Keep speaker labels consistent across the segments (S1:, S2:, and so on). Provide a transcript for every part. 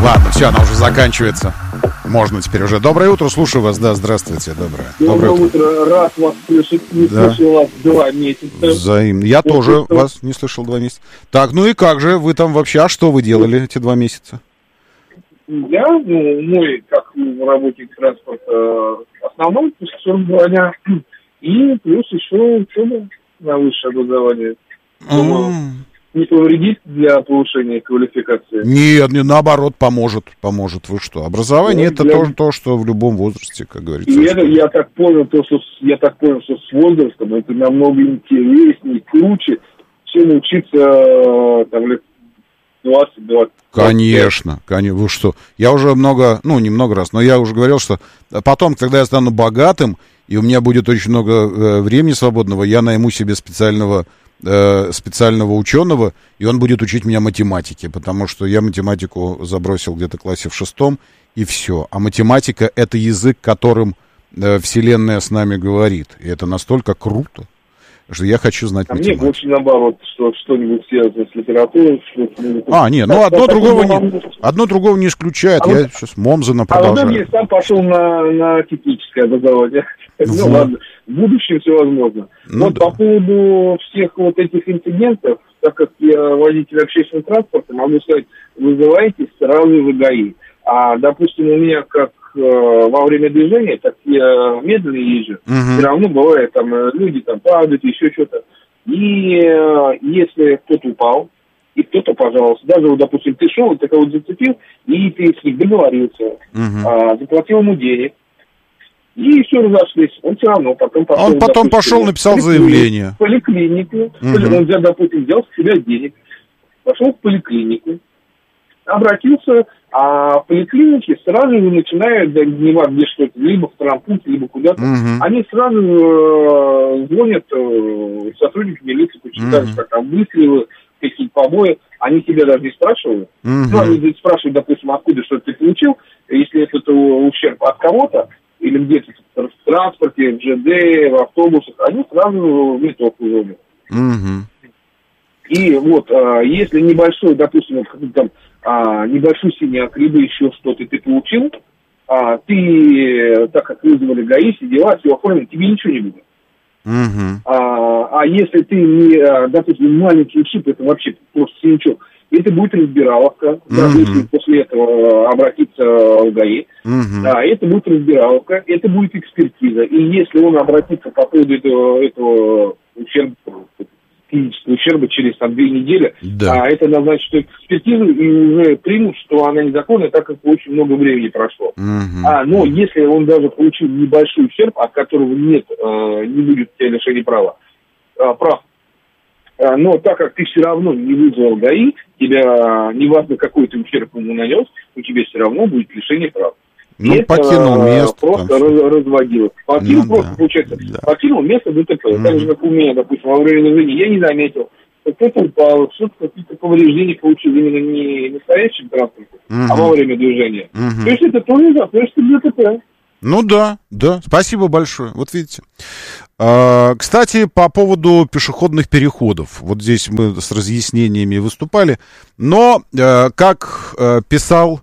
S1: Ладно, все, она уже заканчивается. Можно теперь уже. Доброе утро, слушаю вас. Да, здравствуйте. Доброе
S2: утро. Рад вас слышать. Не слышал вас 2 месяца.
S1: Взаимно. Я тоже вас не слышал 2 месяца. Так, ну и как же вы там вообще? А что вы делали эти 2 месяца?
S2: Я, мой, как работник транспорта, основной, 42 дня. И плюс еще учеба на высшее образование. Не повредит для повышения квалификации?
S1: Нет, наоборот, поможет. Вы что? Образование это тоже то, что в любом возрасте, как говорится.
S2: И это, я так понял, что с возрастом это намного интереснее, круче, чем учиться там лет 20.
S1: Конечно. Вы что? Я уже не много раз, но я уже говорил, что потом, когда я стану богатым, и у меня будет очень много времени свободного, я найму себе специального ученого, и он будет учить меня математике, потому что я математику забросил где-то в классе в 6, и все. А математика — это язык, которым Вселенная с нами говорит. И это настолько круто, что я хочу знать математику.
S2: Мне больше наоборот, что-нибудь связано с литературой.
S1: Нет, одно другого не исключает. Я сейчас Момзена продолжаю.
S2: Я сам пошел на техническое образование. Ну ладно, в будущем все возможно. По поводу всех вот этих инцидентов, так как я водитель общественного транспорта, могу сказать, вызывайте сразу в ГАИ. А, допустим, у меня как во время движения, так я медленно езжу, все равно бывает, там люди там падают, еще что-то. И если кто-то упал, и кто-то, пожалуйста, даже, вот, допустим, ты шел, ты кого-то зацепил, и ты с ним договорился, заплатил ему денег, и все разошлись. Он все равно потом пошел.
S1: Он потом пошел, написал заявление.
S2: В поликлинику. Он, допустим, взял с себя денег, пошел в поликлинику, обратился, а в поликлинике сразу же начинают, неважно где что-то, либо в травмпункт, либо куда-то, они сразу звонят сотрудникам милиции, почитают, как там выстрелы, какие-то побои, они тебя даже не спрашивают. Они спрашивают, допустим, откуда что-то ты получил, если это ущерб от кого-то, или где-то в транспорте, в ЖД, в автобусах, они сразу в метровку звонят. И вот, если небольшой, допустим, там, небольшой синяк, либо еще что-то ты получил, ты, так как вызвали ГАИ, все дела, все оформлено, тебе ничего не будет. А если ты не, допустим, маленький ущерб, это вообще просто синячок, это будет разбираловка, даже если после этого обратиться в ГАИ, это будет разбираловка, это будет экспертиза. И если он обратится по поводу этого ущерба, физического ущерба через 2 недели, это назначит экспертизу и уже примут, что она незаконная, так как очень много времени прошло. Но если он даже получил небольшой ущерб, от которого не будет у тебя лишения прав, но так как ты все равно не вызвал ГАИ, тебя, неважно какой ты ущерб ему нанес, у тебя все равно будет лишение прав.
S1: Ну, покинул место.
S2: Просто разводилось. Покинул место ДТП. Так же, как у меня, допустим, во время движения, я не заметил. Кто-то упал, что-то какие-то повреждения получил именно не настоящим транспортом, а во время движения. То есть это тоже относится к ДТП.
S1: Ну да, спасибо большое. Вот видите. Кстати, по поводу пешеходных переходов. Вот здесь мы с разъяснениями выступали. Но, как писал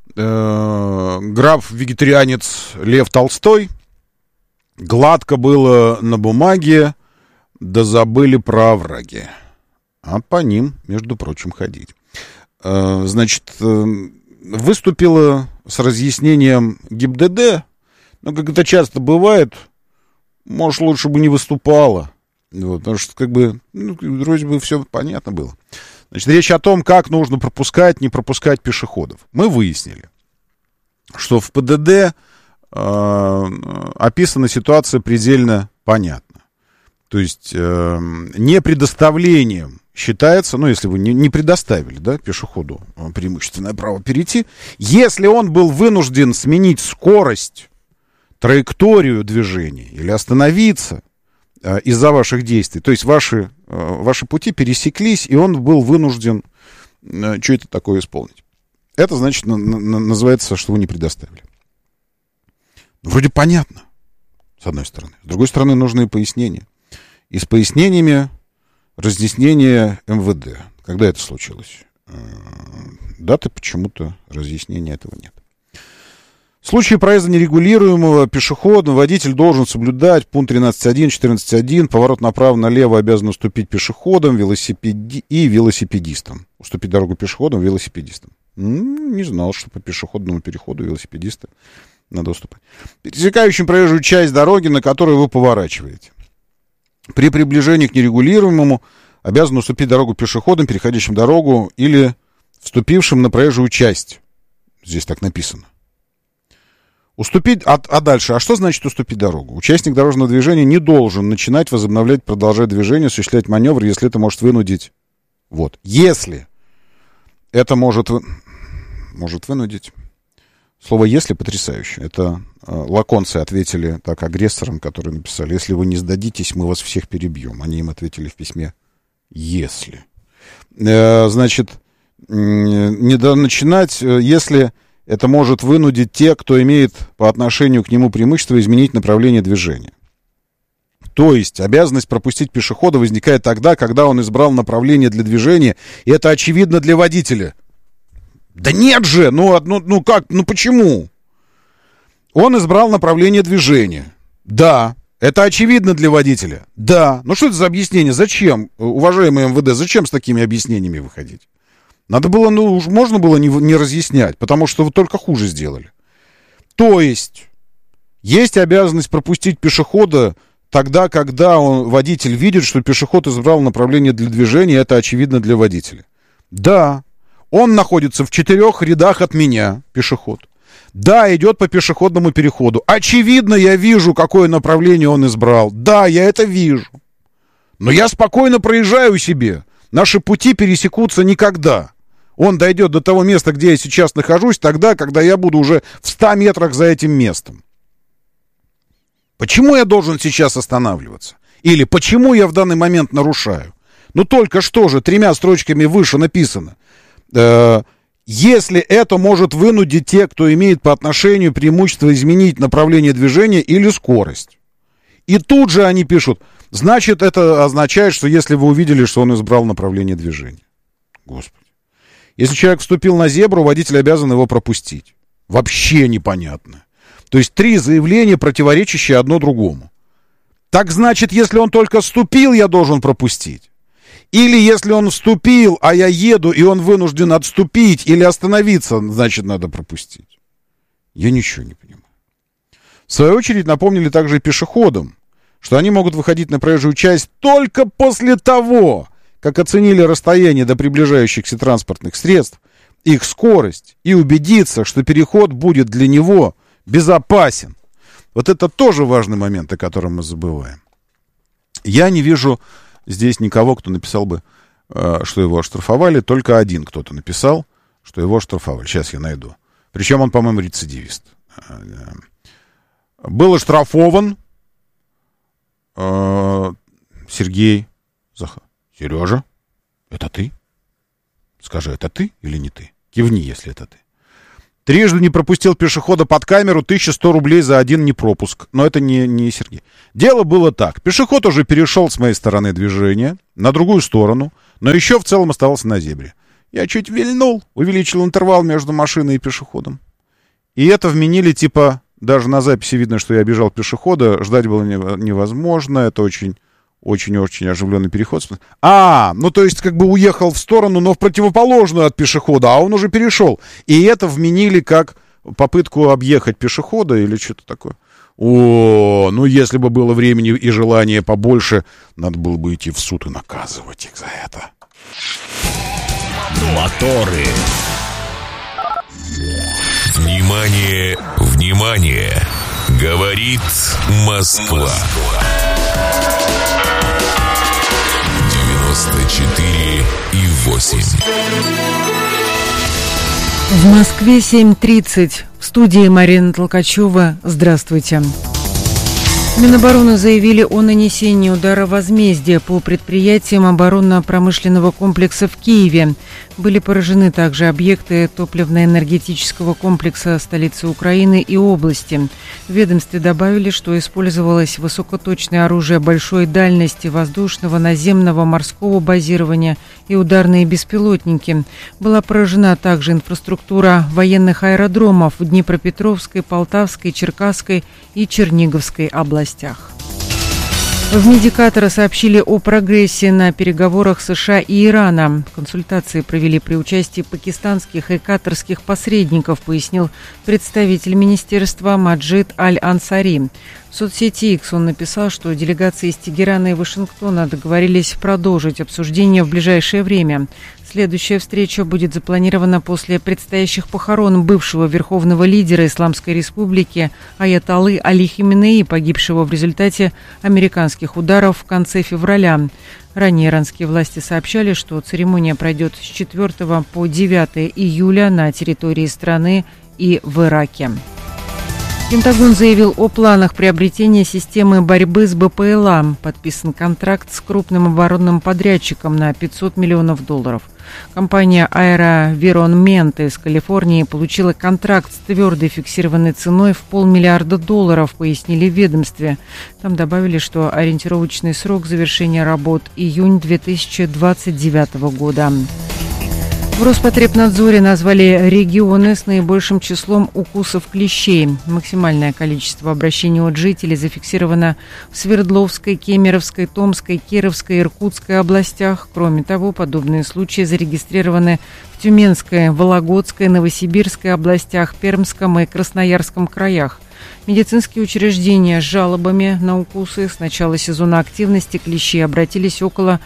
S1: граф-вегетарианец Лев Толстой, гладко было на бумаге, да забыли про овраги. А по ним, между прочим, ходить. Значит, выступила с разъяснением ГИБДД, но, как это часто бывает, может, лучше бы не выступала. Вот, потому что, вроде бы все понятно было. Значит, речь о том, как нужно пропускать, не пропускать пешеходов. Мы выяснили, что в ПДД описана ситуация предельно понятна. То есть не предоставлением считается, если вы не предоставили, пешеходу преимущественное право перейти, если он был вынужден сменить скорость, траекторию движения или остановиться из-за ваших действий, то есть ваши пути пересеклись, и он был вынужден что-то такое исполнить. Это значит, называется, что вы не предоставили. Вроде понятно, с одной стороны. С другой стороны, нужны пояснения. И с пояснениями разъяснение МВД. Когда это случилось? даты почему-то разъяснения этого нет. В случае проезда нерегулируемого пешехода водитель должен соблюдать пункт 13.1, 14.1, поворот направо-налево обязан уступить пешеходам и велосипедистам. Уступить дорогу пешеходам и велосипедистам. Не знал, что по пешеходному переходу велосипедисты надо уступать. Пересекающим проезжую часть дороги, на которую вы поворачиваете. При приближении к нерегулируемому обязан уступить дорогу пешеходам, переходящим дорогу или вступившим на проезжую часть. Здесь так написано. Уступить, а дальше, а что значит уступить дорогу? Участник дорожного движения не должен начинать, возобновлять, продолжать движение, осуществлять маневр, если это может вынудить. Вот. Если это может вынудить. Слово «если» потрясающе. Это лаконцы ответили так агрессорам, которые написали: если вы не сдадитесь, мы вас всех перебьем. Они им ответили в письме «если». Значит, не начинать, если это может вынудить тех, кто имеет по отношению к нему преимущество, изменить направление движения. То есть обязанность пропустить пешехода возникает тогда, когда он избрал направление для движения, и это очевидно для водителя. Да нет же! Ну как? Ну почему? Он избрал направление движения. Да. Это очевидно для водителя. Да. Ну что это за объяснение? Зачем, уважаемый МВД, зачем с такими объяснениями выходить? Надо было, можно было не разъяснять, потому что вы только хуже сделали. То есть обязанность пропустить пешехода тогда, когда водитель видит, что пешеход избрал направление для движения, это очевидно для водителя. Да, он находится в 4 рядах от меня, пешеход. Да, идет по пешеходному переходу. Очевидно, я вижу, какое направление он избрал. Да, я это вижу. Но я спокойно проезжаю себе. Наши пути пересекутся никогда. Он дойдет до того места, где я сейчас нахожусь, тогда, когда я буду уже в 100 метрах за этим местом. Почему я должен сейчас останавливаться? Или почему я в данный момент нарушаю? Ну только что же 3 строчками выше написано. Если это может вынудить тех, кто имеет по отношению преимущество, изменить направление движения или скорость. И тут же они пишут: значит, это означает, что если вы увидели, что он избрал направление движения. Господи. Если человек вступил на зебру, водитель обязан его пропустить. Вообще непонятно. То есть 3 заявления, противоречащие одно другому. Так значит, если он только вступил, я должен пропустить. Или если он вступил, а я еду, и он вынужден отступить или остановиться, значит, надо пропустить. Я ничего не понимаю. В свою очередь напомнили также и пешеходам, что они могут выходить на проезжую часть только после того, как оценили расстояние до приближающихся транспортных средств, их скорость, и убедиться, что переход будет для него безопасен. Вот это тоже важный момент, о котором мы забываем. Я не вижу здесь никого, кто написал бы, что его оштрафовали. Только один кто-то написал, что его оштрафовали. Сейчас я найду. Причем он, по-моему, рецидивист. Был оштрафован Сергей Захар. Сережа, это ты? Скажи, это ты или не ты? Кивни, если это ты. 3 не пропустил пешехода под камеру, 1100 рублей за 1 непропуск. Но это не Сергей. Дело было так. Пешеход уже перешел с моей стороны движения на другую сторону, но еще в целом оставался на зебре. Я чуть вильнул, увеличил интервал между машиной и пешеходом. И это вменили, типа, даже на записи видно, что я обижал пешехода, ждать было невозможно, это очень-очень оживленный переход. Ну то есть как бы уехал в сторону, но в противоположную от пешехода, а он уже перешел. И это вменили как попытку объехать пешехода или что-то такое. Ну если бы было времени и желания побольше, надо было бы идти в суд и наказывать их за это.
S3: Моторы. Внимание, внимание! Говорит Москва. 94,8.
S4: В Москве 7:30. В студии Марина Толкачева. Здравствуйте. Минобороны заявили о нанесении удара возмездия по предприятиям оборонно-промышленного комплекса в Киеве. Были поражены также объекты топливно-энергетического комплекса столицы Украины и области. В ведомстве добавили, что использовалось высокоточное оружие большой дальности, воздушного, наземного, морского базирования и ударные беспилотники. Была поражена также инфраструктура военных аэродромов в Днепропетровской, Полтавской, Черкасской и Черниговской областях. В Медикатора сообщили о прогрессе на переговорах США и Ирана. Консультации провели при участии пакистанских и катарских посредников, пояснил представитель министерства Маджид Аль-Ансари. В соцсети X он написал, что делегации из Тегерана и Вашингтона договорились продолжить обсуждение в ближайшее время. Следующая встреча будет запланирована после предстоящих похорон бывшего верховного лидера Исламской Республики аятоллы Али Хаменеи, погибшего в результате американских ударов в конце февраля. Ранее иранские власти сообщали, что церемония пройдет с 4 по 9 июля на территории страны и в Ираке. Пентагон заявил о планах приобретения системы борьбы с БПЛА. Подписан контракт с крупным оборонным подрядчиком на $500 миллионов. Компания AeroVironment из Калифорнии получила контракт с твердой фиксированной ценой в $500 миллиона, пояснили в ведомстве. Там добавили, что ориентировочный срок завершения работ – июнь 2029 года. В Роспотребнадзоре назвали регионы с наибольшим числом укусов клещей. Максимальное количество обращений от жителей зафиксировано в Свердловской, Кемеровской, Томской, Кировской, Иркутской областях. Кроме того, подобные случаи зарегистрированы в Тюменской, Вологодской, Новосибирской областях, Пермском и Красноярском краях. Медицинские учреждения с жалобами на укусы с начала сезона активности клещей обратились около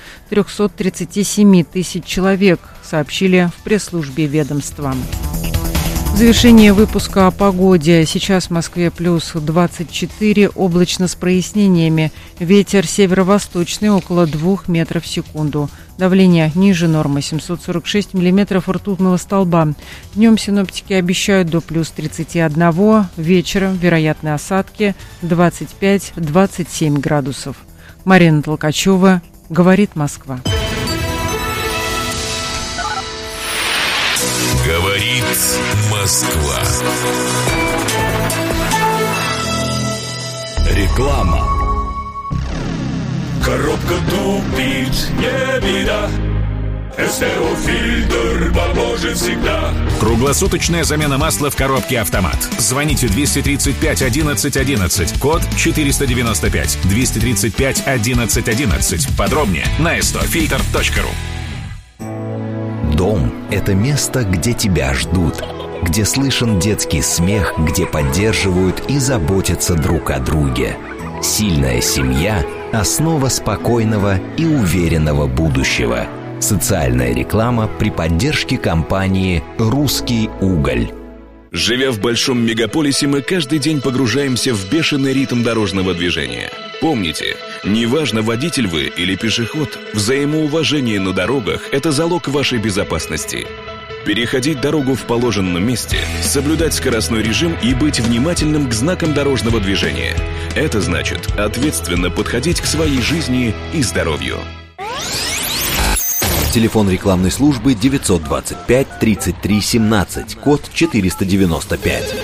S4: 337 тысяч человек, сообщили в пресс-службе ведомства. В завершение выпуска о погоде. Сейчас в Москве плюс 24, облачно с прояснениями. Ветер северо-восточный около 2 метров в секунду. Давление ниже нормы 746 миллиметров ртутного столба. Днем синоптики обещают до плюс 31, вечером вероятны осадки 25-27 градусов. Марина Толкачева, говорит Москва.
S3: Говорит Москва.
S5: Реклама. Коробка тупит, не беда. СТО-фильтр поможет всегда.
S3: Круглосуточная замена масла в коробке «Автомат». Звоните 235 11 11, код 495, 235 11 11. Подробнее на stofilter.ru.
S6: Дом – это место, где тебя ждут, где слышен детский смех, где поддерживают и заботятся друг о друге. Сильная семья – основа спокойного и уверенного будущего. Социальная реклама при поддержке компании «Русский уголь».
S7: Живя в большом мегаполисе, мы каждый день погружаемся в бешеный ритм дорожного движения. Помните, неважно, водитель вы или пешеход, взаимоуважение на дорогах – это залог вашей безопасности. Переходить дорогу в положенном месте, соблюдать скоростной режим и быть внимательным к знакам дорожного движения – это значит ответственно подходить к своей жизни и здоровью.
S6: Телефон рекламной службы 925 33 17, код 495.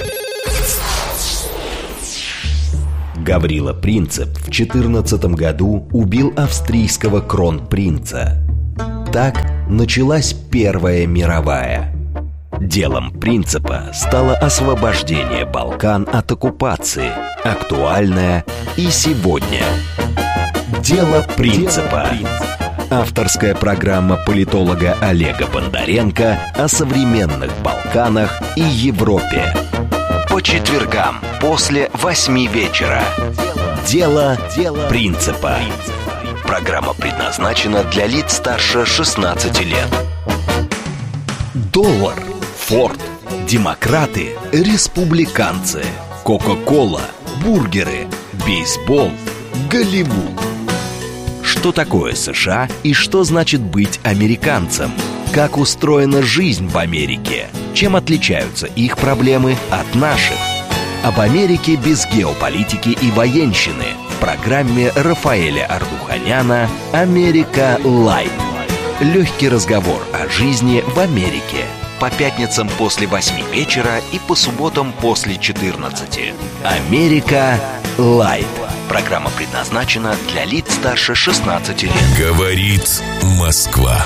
S6: Гаврила Принцип в 2014 году убил австрийского кронпринца. Так началась Первая мировая. Делом Принципа стало освобождение Балкан от оккупации, актуальное и сегодня. Дело Принципа. Авторская программа политолога Олега Бондаренко о современных Балканах и Европе. По четвергам после 8 вечера. Дело Принципа. Программа предназначена для лиц старше 16 лет. Доллар, Форд, демократы, республиканцы, Кока-кола, бургеры, бейсбол, Голливуд. Что такое США и что значит быть американцем? Как устроена жизнь в Америке? Чем отличаются их проблемы от наших? Об Америке без геополитики и военщины в программе Рафаэля Ардуханяна «Америка Лайт». Легкий разговор о жизни в Америке. По пятницам после 8 вечера и по субботам после 14. «Америка Лайт». Программа предназначена для лиц старше 16 лет.
S3: Говорит Москва.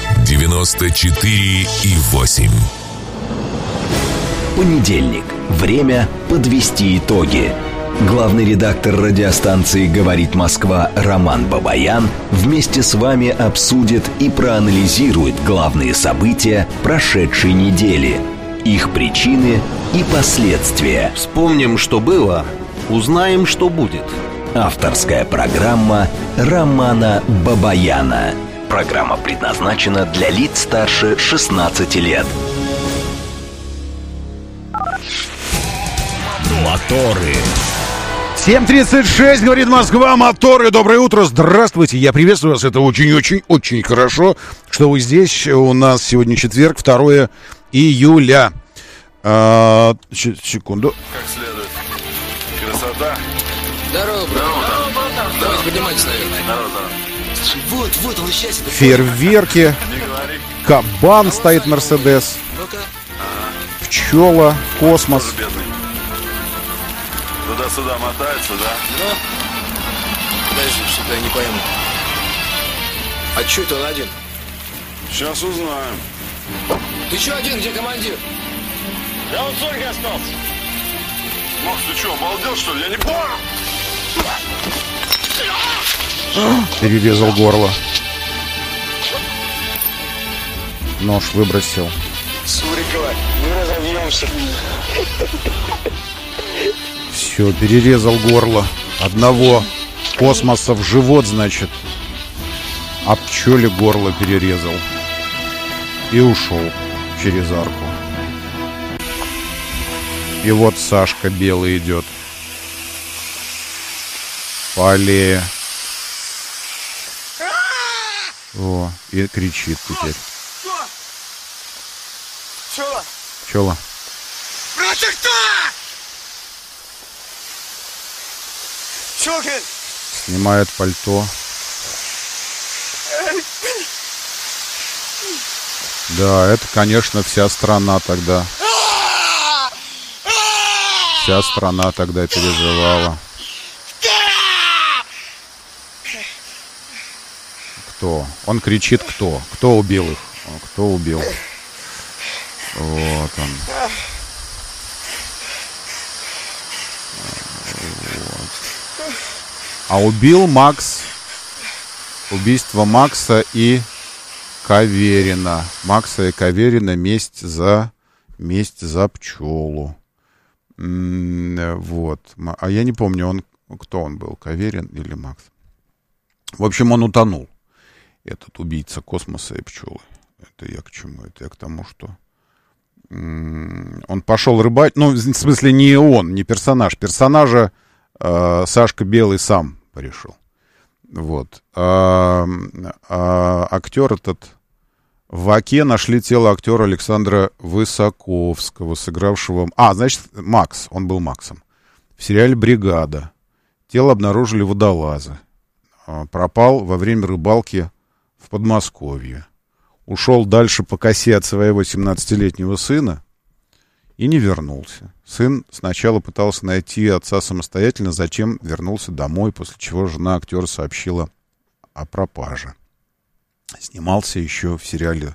S3: 94,8.
S6: Понедельник. Время подвести итоги. Главный редактор радиостанции «Говорит Москва» Роман Бабаян вместе с вами обсудит и проанализирует главные события прошедшей недели, их причины и последствия.
S8: Вспомним, что было, узнаем, что будет.
S6: Авторская программа Романа Бабаяна. Программа предназначена для лиц старше 16 лет.
S3: Моторы.
S1: 7:36, говорит Москва, моторы. Доброе утро, здравствуйте. Я приветствую вас. Это очень-очень-очень хорошо, что вы здесь. У нас сегодня четверг, 2 июля. Секунду.
S5: Как следует. Красота.
S9: Здорово, брат. Давайте поднимайтесь наверх. Вот, он счастье.
S1: Фейерверки. Кабан стоит, Мерседес.
S9: Ну-ка.
S1: Пчела, космос.
S5: Туда-сюда мотается, да?
S9: Ну, подожди, что-то я не пойму. А чё это он один?
S5: Сейчас узнаем.
S9: Ты чё один, где командир?
S5: Я вот только остался. Макс, ты чё, обалдел, что ли? Я не понял.
S1: Перерезал горло. Нож выбросил.
S9: Сурикова, мы разовьемся.
S1: Все, перерезал горло. Одного космоса в живот, значит. А пчеле горло перерезал. И ушел через арку. И вот Сашка белый идет по аллее. О, и кричит теперь. Пчела.
S9: Брат, ты кто? Чокин!
S1: Снимает пальто. Да, это, конечно, вся страна тогда. Вся страна тогда переживала. Кто? Он кричит, кто? Кто убил их? Кто убил? Вот он. Вот. А убил Макс. Убийство Макса и Каверина. Макса и Каверина месть за пчелу. Вот. А я не помню, кто он был, Каверин или Макс. В общем, он утонул. Этот убийца космоса и пчелы. Это я к чему? Это я к тому, что он пошел рыбачить. Ну, в смысле, не он, не персонаж. Персонажа Сашка Белый сам решил. Вот. Актер этот... В Оке нашли тело актера Александра Высоковского, сыгравшего... значит, Макс. Он был Максом. В сериале «Бригада». Тело обнаружили водолазы. Пропал во время рыбалки в Подмосковье. Ушел дальше по косе от своего 17-летнего сына и не вернулся. Сын сначала пытался найти отца самостоятельно, затем вернулся домой, после чего жена актера сообщила о пропаже. Снимался еще в сериале